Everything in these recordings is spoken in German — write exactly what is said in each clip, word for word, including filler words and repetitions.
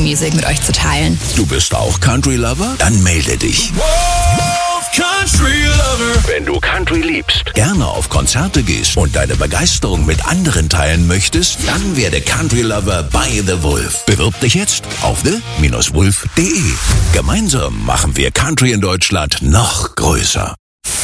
Music mit euch zu teilen. Du bist auch Country-Lover? Dann melde dich. Country Lover. Wenn du Country liebst, gerne auf Konzerte gehst und deine Begeisterung mit anderen teilen möchtest, dann werde Country Lover bei The Wolf. Bewirb dich jetzt auf the Bindestrich wolf punkt de. Gemeinsam machen wir Country in Deutschland noch größer.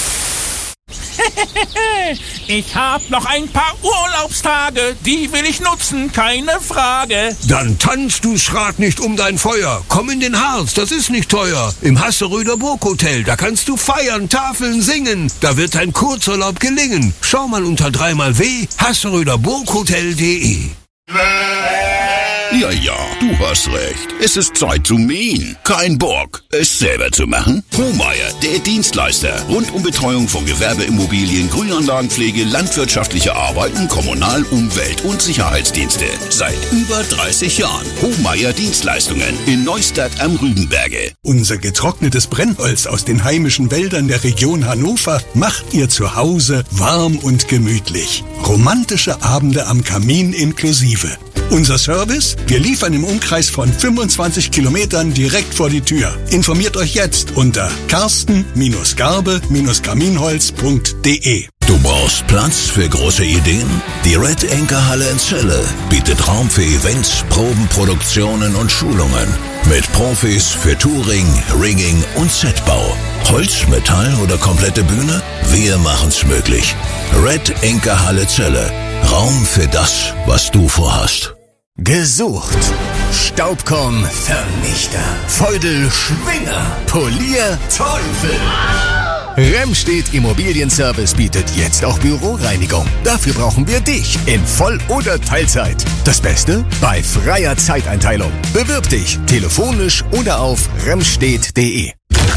Ich hab noch ein paar Urlaubstage, die will ich nutzen, keine Frage. Dann tanzt du Schrat nicht um dein Feuer. Komm in den Harz, das ist nicht teuer. Im Hasseröder Burghotel, da kannst du feiern, Tafeln singen. Da wird dein Kurzurlaub gelingen. Schau mal unter dreimal w hasseröder burghotel punkt de. Ja, ja, du hast recht. Es ist Zeit zu mähen. Kein Bock, es selber zu machen. Hohmeier, der Dienstleister. Rund um Betreuung von Gewerbeimmobilien, Grünanlagenpflege, landwirtschaftliche Arbeiten, Kommunal-, Umwelt- und Sicherheitsdienste. Seit über dreißig Jahren. Hohmeier Dienstleistungen in Neustadt am Rübenberge. Unser getrocknetes Brennholz aus den heimischen Wäldern der Region Hannover macht ihr zu Hause warm und gemütlich. Romantische Abende am Kamin inklusive. Unser Service? Wir liefern im Umkreis von fünfundzwanzig Kilometern direkt vor die Tür. Informiert euch jetzt unter karsten garbe kaminholz punkt de. Du brauchst Platz für große Ideen? Die Red Anchor Halle in Celle bietet Raum für Events, Probenproduktionen und Schulungen. Mit Profis für Touring, Rigging und Setbau. Holz, Metall oder komplette Bühne? Wir machen's möglich. Red Anchor Halle Celle. Raum für das, was du vorhast. Gesucht. Staubkorn Vernichter. Feudel Schwinger. Polier Teufel. Remstedt Immobilienservice bietet jetzt auch Büroreinigung. Dafür brauchen wir dich in Voll- oder Teilzeit. Das Beste? Bei freier Zeiteinteilung. Bewirb dich telefonisch oder auf remstedt punkt de.